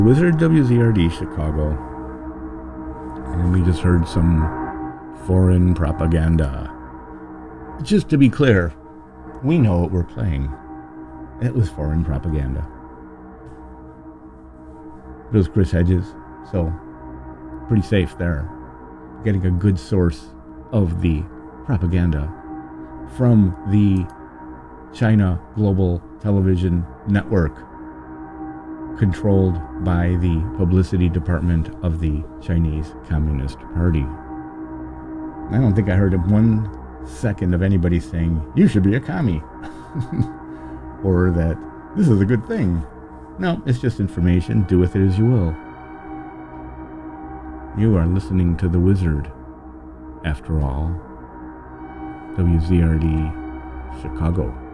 Wizard WZRD Chicago, and we just heard some foreign propaganda. Just to be clear, we know what we're playing. It was foreign propaganda. It was Chris Hedges, so pretty safe there. Getting a good source of the propaganda from the China Global Television Network, controlled by the publicity department of the Chinese Communist Party. I don't think I heard 1 second of anybody saying, you should be a commie, or that this is a good thing. No, it's just information. Do with it as you will. You are listening to The Wizard, after all. WZRD Chicago.